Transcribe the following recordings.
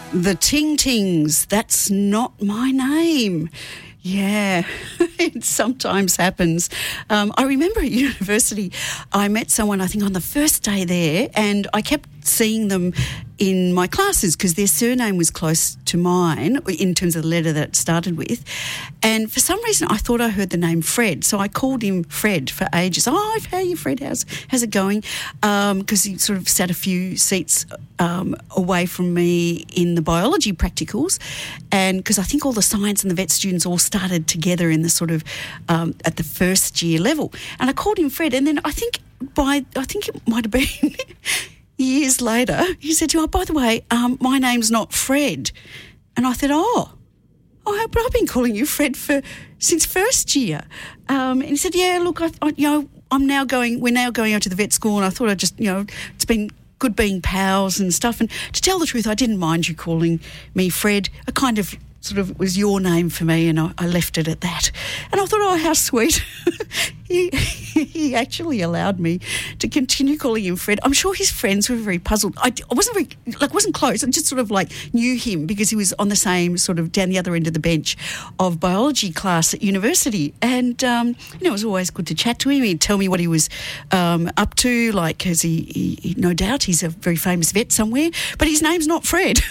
The Ting Tings, that's not my name. Yeah, it sometimes happens. I remember at university, I met someone, I think, on the first day there, and I kept seeing them in my classes because their surname was close to mine in terms of the letter that it started with. And for some reason, I thought I heard the name Fred, so I called him Fred for ages. Oh, how are you, Fred? How's it going? Because he sort of sat a few seats away from me in the biology practicals, and because I think all the science and the vet students all started together in the sort of at the first year level. And I called him Fred, and then I think it might have been years later, he said to me, "Oh, by the way, my name's not Fred." And I thought, but I've been calling you Fred since first year. And he said, "Yeah, look, we're now going out to the vet school, and I thought I'd just, it's been good being pals and stuff. And to tell the truth, I didn't mind you calling me Fred. I kind of sort of was your name for me, and I left it at that." And I thought, oh, how sweet. He actually allowed me to continue calling him Fred. I'm sure his friends were very puzzled. I wasn't close. I just sort of knew him because he was on the same sort of down the other end of the bench of biology class at university. And, it was always good to chat to him. He'd tell me what he was up to, because he no doubt he's a very famous vet somewhere, but his name's not Fred.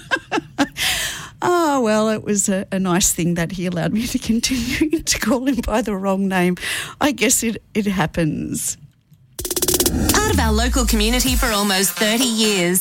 Oh, well, it was a nice thing that he allowed me to continue to call him by the wrong name. I guess it happens. Part of our local community for almost 30 years.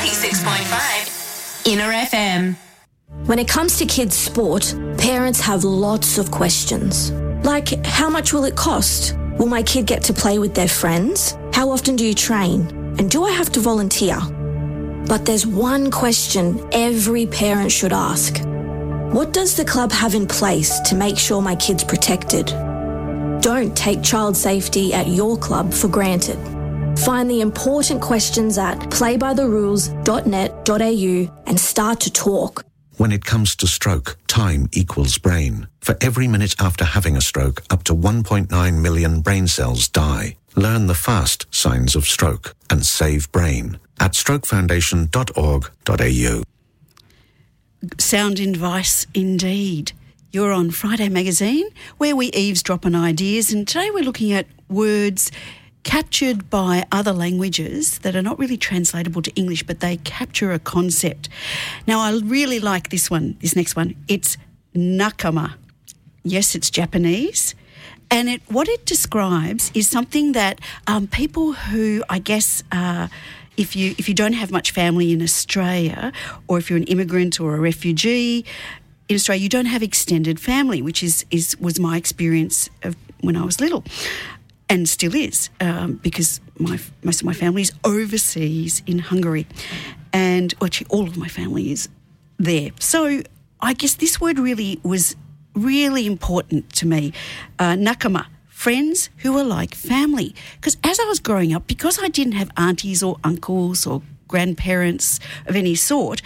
96.5 Inner FM. When it comes to kids' sport, parents have lots of questions. Like, how much will it cost? Will my kid get to play with their friends? How often do you train? And do I have to volunteer? But there's one question every parent should ask. What does the club have in place to make sure my kid's protected? Don't take child safety at your club for granted. Find the important questions at playbytherules.net.au and start to talk. When it comes to stroke, time equals brain. For every minute after having a stroke, up to 1.9 million brain cells die. Learn the fast signs of stroke and save brain at strokefoundation.org.au. Sound advice indeed. You're on Friday Magazine, where we eavesdrop on ideas, and today we're looking at words captured by other languages that are not really translatable to English, but they capture a concept. Now, I really like this next one. It's nakama. Yes, it's Japanese. And what it describes is something that people who, I guess, if you don't have much family in Australia, or if you're an immigrant or a refugee in Australia, you don't have extended family, which was my experience of when I was little, and still is, because most of my family is overseas in Hungary, and actually all of my family is there. So I guess this word really was really important to me. Nakama, friends who are like family. Because as I was growing up, because I didn't have aunties or uncles or grandparents of any sort,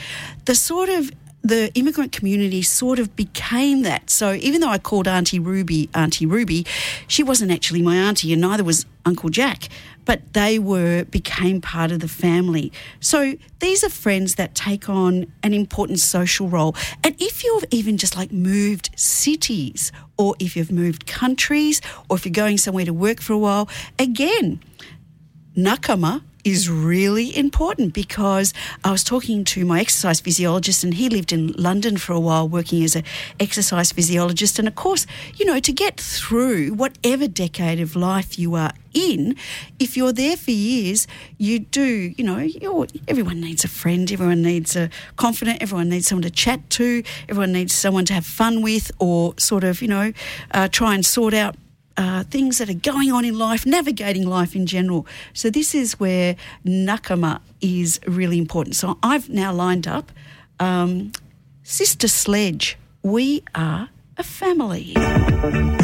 the immigrant community sort of became that. So even though I called Auntie Ruby, she wasn't actually my auntie, and neither was Uncle Jack, but they became part of the family. So these are friends that take on an important social role. And if you've even just moved cities, or if you've moved countries, or if you're going somewhere to work for a while, again, nakama is really important, because I was talking to my exercise physiologist, and he lived in London for a while working as an exercise physiologist. And of course, to get through whatever decade of life you are in, if you're there for years, you do, everyone needs a friend, everyone needs a confidant, everyone needs someone to chat to, everyone needs someone to have fun with, or sort of, try and sort out things that are going on in life, navigating life in general. So this is where nakama is really important. So I've now lined up Sister Sledge. We are a family.